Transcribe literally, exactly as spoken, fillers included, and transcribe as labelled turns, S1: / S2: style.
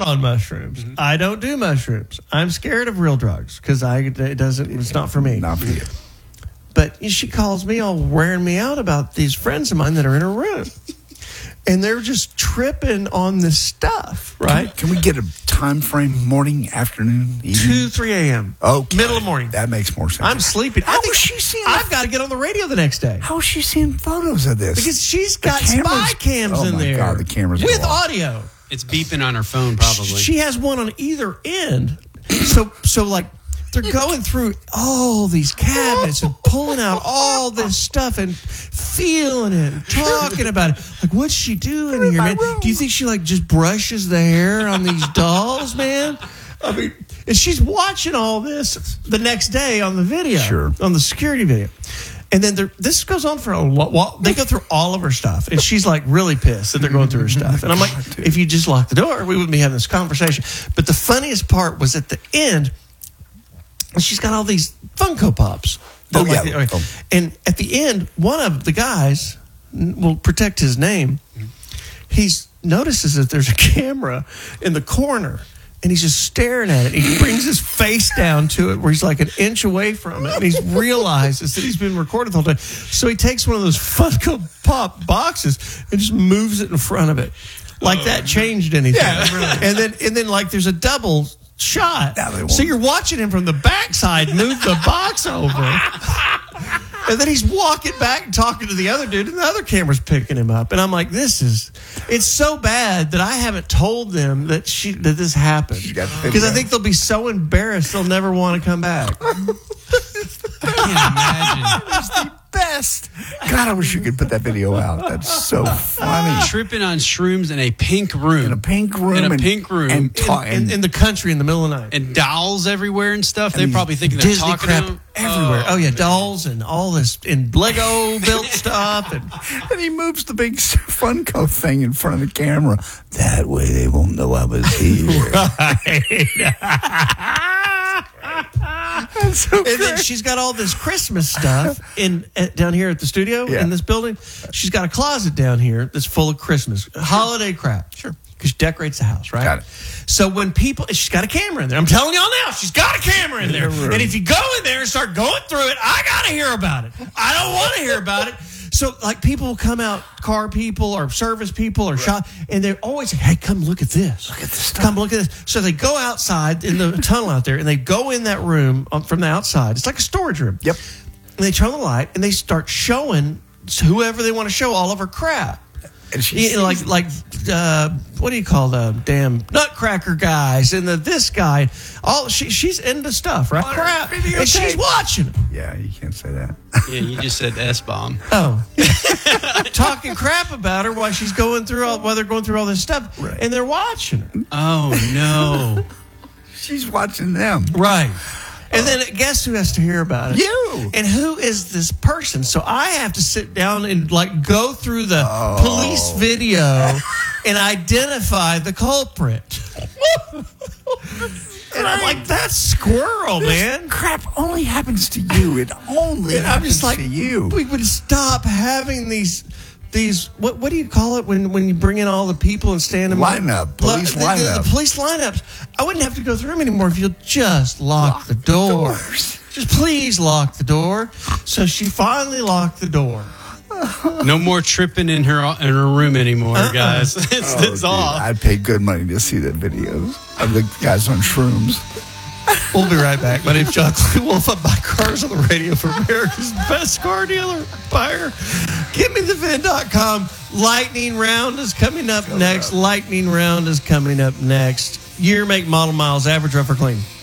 S1: on mushrooms. Mm-hmm. I don't do mushrooms. I'm scared of real drugs because I it doesn't. It's not for me.
S2: Not for you.
S1: But she calls me all wearing me out about these friends of mine that are in her room. And they're just tripping on this stuff, right?
S2: Can we, can we get a time frame? Morning, afternoon, evening?
S1: two, three a.m.
S2: Okay.
S1: Middle of the morning.
S2: That makes more sense.
S1: I'm sleeping.
S2: How
S1: I think
S2: is she seeing
S1: I've got to get on the radio the next day.
S2: How is she seeing photos of this?
S1: Because she's got
S2: cameras,
S1: spy cams
S2: oh
S1: in
S2: my
S1: there.
S2: God, the cameras
S1: with
S2: are
S1: audio.
S3: It's beeping on her phone, probably.
S1: She has one on either end. So, so like, they're going through all these cabinets and pulling out all this stuff and feeling it and talking about it. Like, what's she doing here, man? Room. Do you think she, like, just brushes the hair on these dolls, man? I mean, and she's watching all this the next day on the video,
S2: sure.
S1: on the security video. And then this goes on for a while. They go through all of her stuff. And she's, like, really pissed that they're going through her stuff. And I'm like, if you just lock the door, we wouldn't be having this conversation. But the funniest part was at the end, she's got all these Funko Pops.
S2: Oh,
S1: like
S2: yeah.
S1: The, and at the end, one of the guys will protect his name. He notices that there's a camera in the corner, and he's just staring at it. He brings his face down to it where he's like an inch away from it, and he realizes that he's been recorded the whole time. So he takes one of those Funko Pop boxes and just moves it in front of it. Like that changed anything.
S2: Yeah, really.
S1: And then, and then like there's a double shot. So you're watching him from the backside move the box over. And then he's walking back and talking to the other dude, and the other camera's picking him up. And I'm like, this is, it's so bad that I haven't told them that she that this happened. Because I think they'll be so embarrassed they'll never want to come back.
S3: I can't imagine.
S2: It's the best. God, I wish you could put that video out. That's so funny.
S3: Tripping on shrooms in a pink room.
S2: In a pink room.
S3: In a
S2: and,
S3: pink room.
S2: And, ta-
S1: in, in, in the country in the middle of the night.
S3: And dolls everywhere and stuff.
S2: And
S3: They're probably thinking they're
S1: Disney
S3: talking
S1: crap
S3: to them.
S1: everywhere. Oh,
S3: Oh,
S1: yeah,
S3: man.
S1: dolls and all this, and Lego built stuff. And
S2: and he moves the big Funko thing in front of the camera. That way they won't know I was here. That's so
S1: And then
S2: great.
S1: she's got all this Christmas stuff in uh, down here at the studio
S2: Yeah.
S1: in this building. She's got a closet down here that's full of Christmas holiday crap. Sure, because she decorates the house, right?
S2: Got it.
S1: So when people, she's got a camera in there. I'm telling y'all now, she's got a camera in there. And if you go in there and start going through it, I gotta hear about it. I don't want to hear about it. So, like, people will come out, car people or service people or right. shop, and they're always like, hey, come look at this.
S2: Look at this stuff.
S1: Come look at this. So they go outside in the tunnel out there, and they go in that room from the outside. It's like a storage room.
S2: Yep.
S1: And they turn the light, and they start showing whoever they want to show all of her crap.
S2: And she
S1: Yeah, like, like uh, what do you call the damn Nutcracker guys and the this guy? All she she's into stuff, right? Crap, and she's watching.
S2: Yeah, you can't say that.
S3: Yeah, you just said S-bomb.
S1: Oh, talking crap about her while she's going through all while they're going through all this stuff,
S2: Right.
S1: and they're watching her.
S3: Oh, no.
S2: She's watching them.
S1: Right. And then guess who has to hear about it?
S2: You.
S1: And who is this person? So I have to sit down and like go through the
S2: Oh.
S1: police video and identify the culprit. And I'm like, that's squirrel, man.
S2: Crap only happens to you. It only
S1: And I'm
S2: happens
S1: just like,
S2: to you.
S1: we would stop having these. These what what do you call it when, when you bring in all the people and stand them
S2: Lineup, police
S1: the, the,
S2: lineup.
S1: the police lineups. I wouldn't have to go through them anymore if you'll just lock, lock the door.
S2: Doors.
S1: Just please lock the door. So she finally locked the door.
S3: No more tripping in her in her room anymore,
S1: Uh-uh.
S3: guys. It's,
S2: Oh,
S3: it's
S2: dude,
S3: off.
S2: I'd pay good money to see the videos of the guys on shrooms.
S1: We'll be right back. My name's John Clay Wolf. I buy cars on the radio for America's best car dealer, buyer. Give me the vin dot com. Lightning round is coming up next. Lightning round is coming up next. Year, make, model, miles, average, rough or clean.